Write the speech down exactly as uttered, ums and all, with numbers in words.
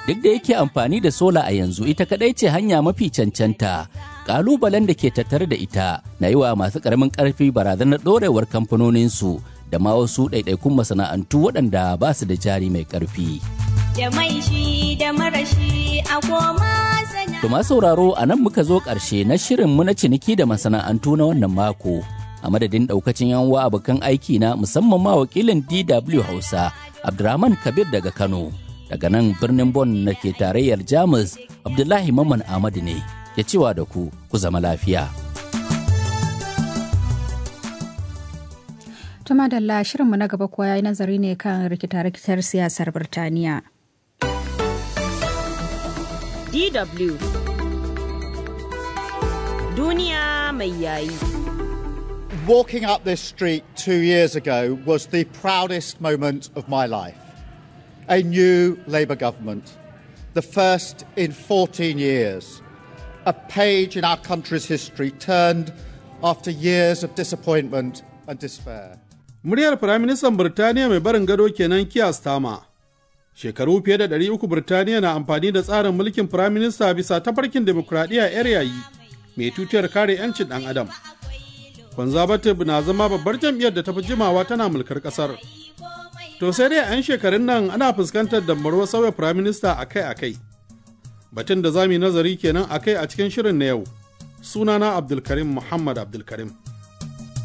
Duk da yake amfani da sola a yanzu ita kadai ce hanya mafi cancanta, kalubalen da ke tattare da ita na yi wa masu karamin karfi barazanar dorewar kamfanoninsu da ma wasu ɗaiɗaikun masana'antu waɗanda ba su da jari mai karfi. Da mai shi da marashi a koma sana. Tuma sauraro a nan muka zo ƙarshe na shirinmu na ciniki da masana'antu na wannan mako. A madadin ɗaukacin yan uwa abokan aiki na musamman ma wakilin D W Hausa Abdurrahman Kabir daga Kano. Daga nan birnin Bonn na ke tarayyar Jamus, Abdullahi Mamman Ahmadu ne ya cewa da ku ku zama lafiya. Tuma dalla shirinmu na gaba kuwa ya yi nazari ne kan rikita-rikitar siyasar Birtaniya. D W Duniya mai yayi. Walking up this street two years ago was the proudest moment of my life. A new Labour government, the first in fourteen years. A page in our country's history turned after years of disappointment and despair. Muryar Firaministan Birtaniya mai barin gado kenan Keir Starmer. Shekaru fiye da ɗari uku Birtaniya na amfani da tsarin mulkin Firaminista bisa tafarkin demokuraɗiyya 'yar yayi mai tutiyar kare 'yancin ɗan adam. Conservative na zama babbar jam'iyyar da ta fi jimawa tana mulkar ƙasar. To sai dai a 'yan shekarun nan ana fuskantar dambarwar sauya Firaminista akai-akai. Batun da za mu yi nazari kenan akai a cikin shirin na yau. Sunana Abdulkarim Muhammad Abdulkarim.